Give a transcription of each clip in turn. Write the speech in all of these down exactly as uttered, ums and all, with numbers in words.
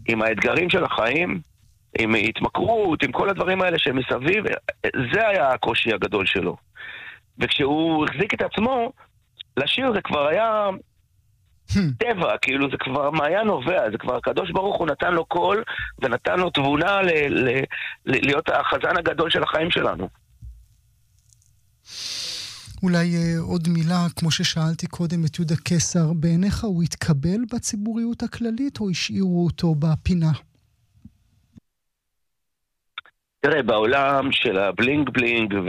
עם האתגרים של החיים, עם התמכרות, עם כל הדברים האלה שמסביב, זה היה הקושי הגדול שלו. וכשהוא החזיק את עצמו, לשיר זה כבר היה טבע, כאילו זה כבר מעיין נובע, זה כבר הקדוש ברוך הוא נתן לו קול, ונתן לו תבונה ל- ל- ל- להיות החזן הגדול של החיים שלנו. אולי אה, עוד מילה, כמו ששאלתי קודם את יהודה קסר, בעיניך הוא התקבל בציבוריות הכללית או השאירו אותו בפינה? תראה, בעולם של הבלינג בלינג ו...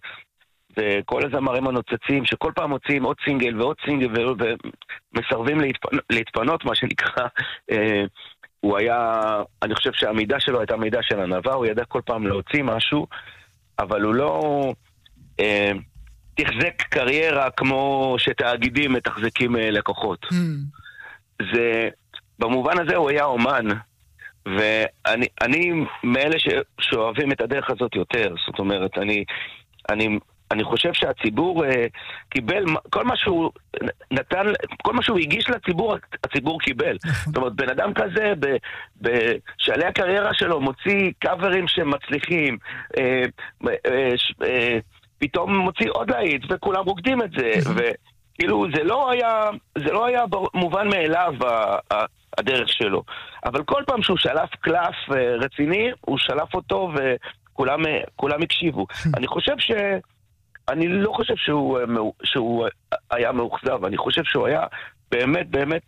וכל הזמרים הנוצצים שכל פעם מוציאים עוד סינגל ועוד סינגל ו... ומסרבים להתפנ... להתפנות, מה שנקרא, אה, הוא היה, אני חושב שהמידה שלו הייתה מידה של ענווה, הוא ידע כל פעם להוציא משהו, אבל הוא לא אה, תחזק קריירה כמו שתאגידים מתחזקים אה, לקוחות. Mm. זה, במובן הזה הוא היה אומן, ואני אני מאלה ש, שאוהבים את הדרך הזאת יותר. זאת אומרת, אני, אני, אני חושב שהציבור אה, קיבל כל מה שהוא נתן, כל מה שהוא הגיש לציבור, הציבור קיבל. זאת אומרת, בן אדם כזה בשעלי הקריירה שלו מוציא קאברים שמצליחים, אה, אה, אה, פתאום מוציא עוד להיט וכולם רוקדים את זה, וכאילו זה לא היה, זה לא היה מובן מאליו הדרך שלו. אבל כל פעם שהוא שלף קלף רציני, הוא שלף אותו וכולם כולם הקשיבו. אני חושב ש... אני לא חושב שהוא, שהוא היה מאוכזב, אני חושב שהוא היה באמת, באמת,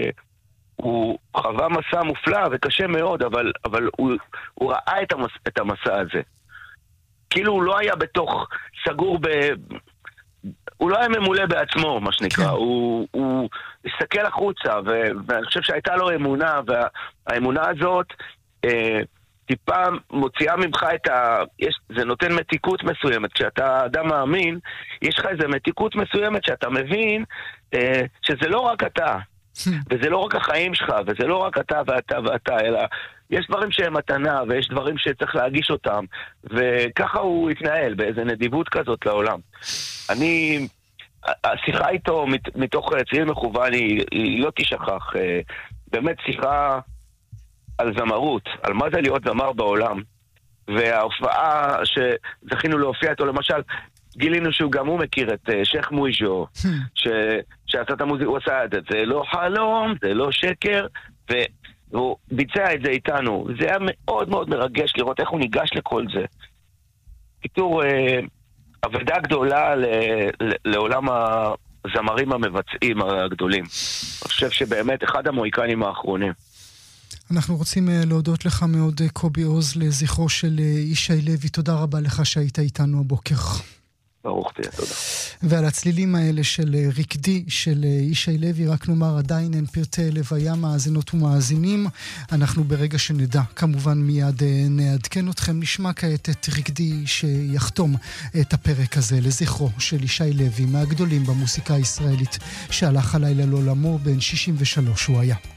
הוא חווה מסע מופלא וקשה מאוד, אבל, אבל הוא, הוא ראה את, המס, את המסע הזה. כאילו הוא לא היה בתוך סגור ב... הוא לא היה ממולא בעצמו, מה שנקרא. כן. הוא, הוא הסתכל החוצה, ו... ואני חושב שהייתה לו אמונה, והאמונה הזאת אה, טיפה מוציאה ממך את ה... יש... זה נותן מתיקות מסוימת. כשאתה אדם מאמין, יש לך איזו מתיקות מסוימת שאתה מבין אה, שזה לא רק אתה, וזה לא רק החיים שלך, וזה לא רק אתה ואתה ואתה, אלא יש דברים שהם מתנה, ויש דברים שצריך להגיש אותם, וככה הוא התנהל, באיזה נדיבות כזאת לעולם. אני, השיחה איתו מתוך צעיר מכוון, היא, היא לא תשכח, באמת שיחה על זמרות, על מה זה להיות זמר בעולם, וההופעה שזכינו להופיע איתו, למשל, גילינו שהוא גם הוא מכיר את שייח מויז'ו, ש... שעשה את המוזיקה, הוא עשה את זה, זה לא חלום, זה לא שקר, והוא ביצע את זה איתנו. זה היה מאוד מאוד מרגש לראות איך הוא ניגש לכל זה. קיצור, עבודה גדולה ל... לעולם הזמרים המבצעים הגדולים. אני חושב שבאמת אחד המוהיקנים האחרונים. אנחנו רוצים להודות לך מאוד, קובי עוז, לזכרו של ישי לוי. תודה רבה לך שהיית איתנו הבוקר. ברוך תהיה, תודה. ועל הצלילים האלה של ריקדי, של ישי לוי, רק נאמר, עדיין אין פרטי לוויה, מאזינות ומאזינים. אנחנו ברגע שנדע, כמובן מיד נעדכן אתכם. נשמע כעת את ריקדי שיחתום את הפרק הזה לזכרו של ישי לוי, מהגדולים במוסיקה הישראלית, שהלך הלילה לעולמו, בן שישים ושלוש הוא היה.